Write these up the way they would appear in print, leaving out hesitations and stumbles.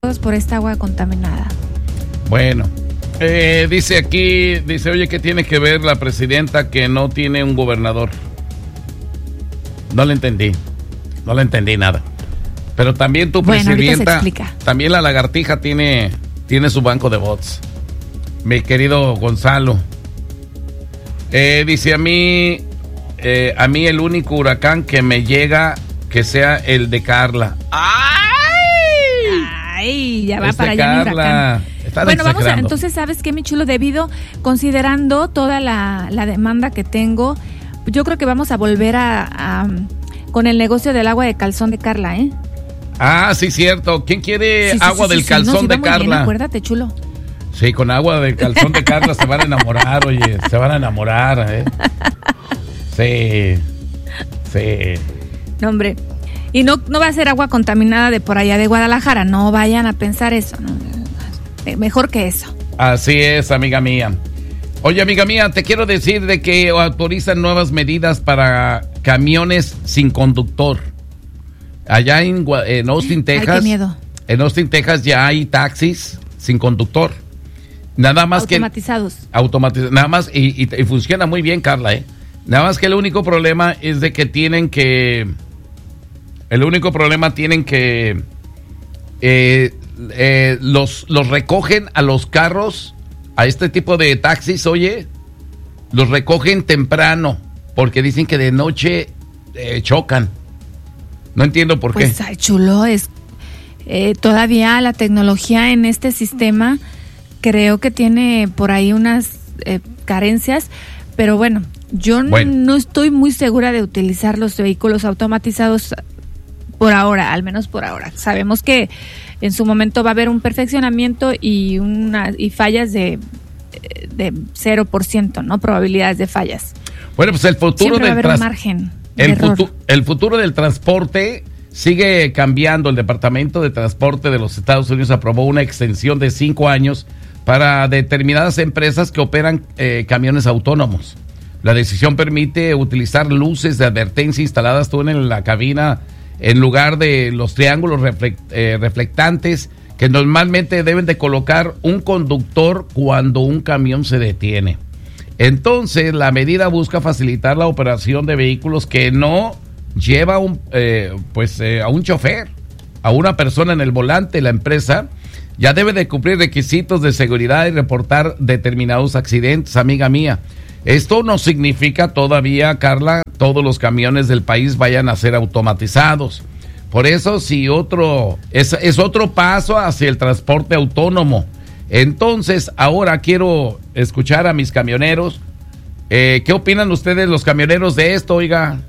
afectados por esta agua contaminada. Bueno, dice aquí, oye, ¿qué tiene que ver la presidenta que no tiene un gobernador? No le entendí nada. Pero también tu presidenta, también la lagartija tiene su banco de bots. Mi querido Gonzalo. Dice a mí el único huracán que me llega que sea el de Carla. ¡Ay! Ya va para allá mi huracán. Bueno, vamos a, entonces, ¿sabes qué, mi chulo? Considerando toda la demanda que tengo, yo creo que vamos a volver con el negocio del agua de calzón de Carla, ¿eh? Ah, sí, cierto. ¿Quién quiere agua del calzón de Carla? Bien, acuérdate, chulo. Sí, con agua del calzón de Carla se van a enamorar, oye, se van a enamorar, ¿eh? Sí. No, hombre. Y no va a ser agua contaminada de por allá de Guadalajara, no vayan a pensar eso, ¿no? Mejor que eso. Así es, amiga mía. Oye, amiga mía, te quiero decir de que autorizan nuevas medidas para camiones sin conductor. Allá en Austin, Texas. Ay, qué miedo. En Austin, Texas ya hay taxis sin conductor. Nada más automatizados. Nada más, y funciona muy bien, Carla, ¿eh? Nada más que el único problema es de que tienen que los recogen a los carros, a este tipo de taxis, oye, los recogen temprano, porque dicen que de noche chocan. No entiendo por qué. Pues, ay, chulo, todavía la tecnología en este sistema creo que tiene por ahí unas carencias, pero bueno, yo no estoy muy segura de utilizar los vehículos automatizados por ahora, al menos por ahora. Sabemos que en su momento va a haber un perfeccionamiento y fallas de 0%, ¿no? Probabilidades de fallas. Bueno, pues el futuro siempre va a haber un margen de error. El futuro del transporte sigue cambiando. El Departamento de Transporte de los Estados Unidos aprobó una extensión de 5 años para determinadas empresas que operan camiones autónomos. La decisión permite utilizar luces de advertencia instaladas en la cabina en lugar de los triángulos reflectantes que normalmente deben de colocar un conductor cuando un camión se detiene. Entonces, la medida busca facilitar la operación de vehículos que no lleva a un chofer, a una persona en el volante. La empresa ya debe de cumplir requisitos de seguridad y reportar determinados accidentes, amiga mía. Esto no significa todavía, Carla, todos los camiones del país vayan a ser automatizados. Por eso, es otro paso hacia el transporte autónomo. Entonces, ahora quiero escuchar a mis camioneros. ¿Qué opinan ustedes, los camioneros, de esto, oiga?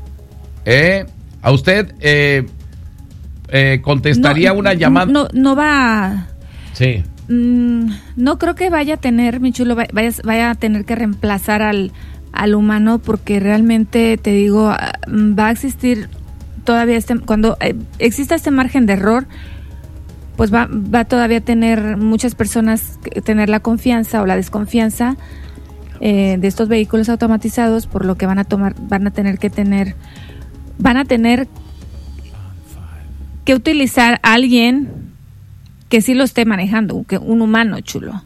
¿A usted contestaría una llamada? No va. Sí. No creo que vaya a tener, mi chulo, vaya a tener que reemplazar al humano, porque realmente, te digo, va a existir todavía cuando exista este margen de error, pues va todavía a tener muchas personas tener la confianza o la desconfianza de estos vehículos automatizados, por lo que van a tener que utilizar a alguien que sí lo esté manejando, un humano, chulo.